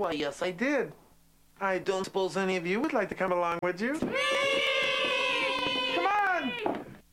Why, yes, I did. I don't suppose any of you would like to come along, would you? Come on!